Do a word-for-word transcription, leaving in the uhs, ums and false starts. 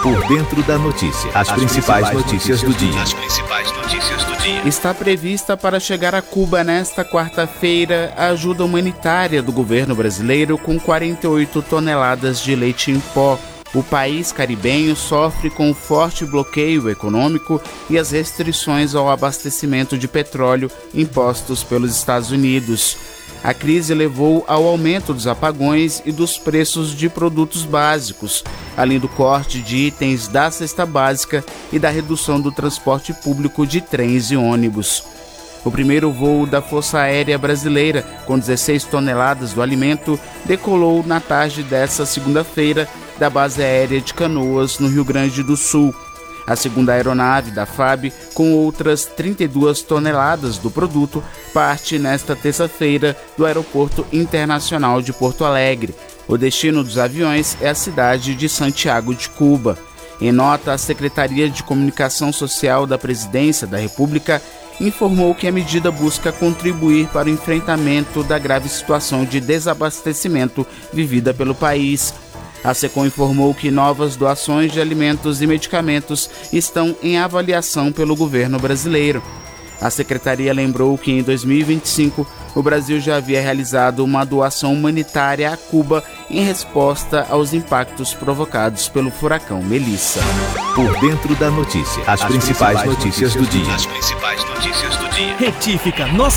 Por dentro da notícia. As, As principais, principais notícias, notícias do dia. As principais notícias do dia. Está prevista para chegar a Cuba nesta quarta-feira a ajuda humanitária do governo brasileiro com quarenta e oito toneladas de leite em pó. O país caribenho sofre com um forte bloqueio econômico e as restrições ao abastecimento de petróleo impostos pelos Estados Unidos. A crise levou ao aumento dos apagões e dos preços de produtos básicos, além do corte de itens da cesta básica e da redução do transporte público de trens e ônibus. O primeiro voo da Força Aérea Brasileira, com dezesseis toneladas do alimento, decolou na tarde desta segunda-feira da base aérea de Canoas, no Rio Grande do Sul. A segunda aeronave da F A B, com outras trinta e duas toneladas do produto, parte nesta terça-feira do Aeroporto Internacional de Porto Alegre. O destino dos aviões é a cidade de Santiago de Cuba. Em nota, a Secretaria de Comunicação Social da Presidência da República informou que a medida busca contribuir para o enfrentamento da grave situação de desabastecimento vivida pelo país. A SECOM informou que novas doações de alimentos e medicamentos estão em avaliação pelo governo brasileiro. A secretaria lembrou que em dois mil e vinte e cinco o Brasil já havia realizado uma doação humanitária a Cuba em resposta aos impactos provocados pelo furacão Melissa. Por dentro da notícia. As, As principais, principais notícias, notícias do dia. As principais notícias do dia. Retífica, nossa